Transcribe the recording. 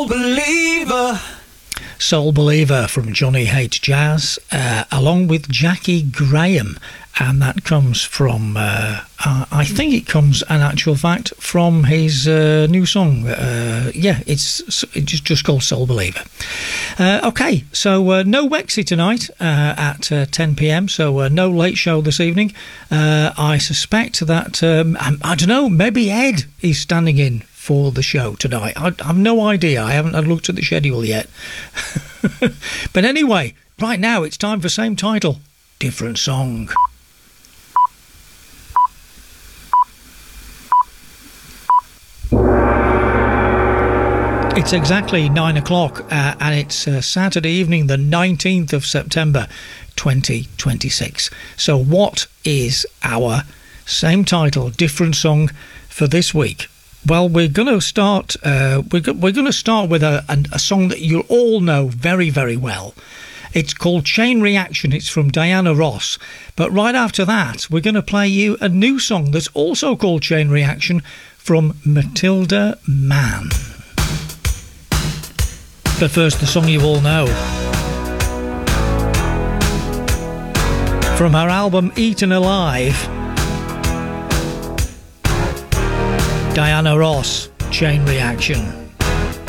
Believer. Soul Believer from Johnny Hates Jazz, along with Jackie Graham, and that comes from I think it comes, in actual fact, from his new song. It's just called Soul Believer. Okay, so no Wexy tonight at 10 p.m, so no late show this evening. I suspect that I don't know, maybe Ed is standing in for the show tonight. I've no idea. I haven't looked at the schedule yet. But anyway, right now it's time for Same Title, Different Song. It's exactly 9 o'clock and it's Saturday evening, the 19th of September 2026. So what is our Same Title, Different Song for this week? Well, we're going to start. We're going to start with a song that you'll all know very, very well. It's called Chain Reaction. It's from Diana Ross. But right after that, we're going to play you a new song that's also called Chain Reaction from Matilda Mann. But first, the song you all know. From her album Eaten Alive, Diana Ross, Chain Reaction.